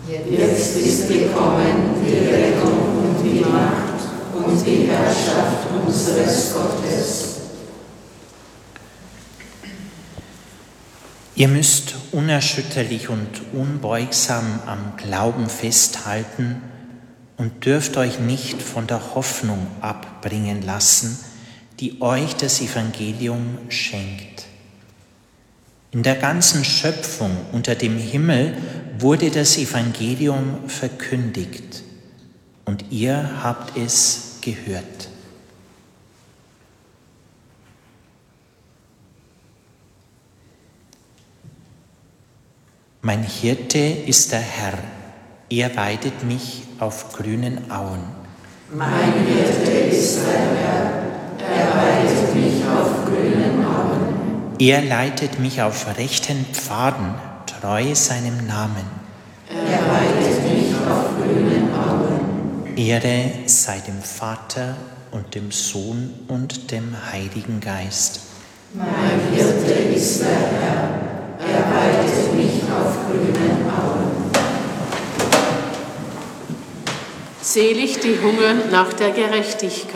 Jetzt ist gekommen die Rettung und die Macht und die Herrschaft unseres Gottes. Ihr müsst unerschütterlich und unbeugsam am Glauben festhalten und dürft euch nicht von der Hoffnung abbringen lassen, die euch das Evangelium schenkt. In der ganzen Schöpfung unter dem Himmel wurde das Evangelium verkündigt und ihr habt es gehört. Mein Hirte ist der Herr, er weidet mich auf grünen Auen. Mein Hirte ist der Herr, er weidet mich auf grünen Auen. Er leitet mich auf rechten Pfaden, treu seinem Namen. Er weidet mich auf grünen Auen. Ehre sei dem Vater und dem Sohn und dem Heiligen Geist. Mein Hirte ist der Herr, er weidet mich auf grünen Auen. Selig die hungern nach der Gerechtigkeit.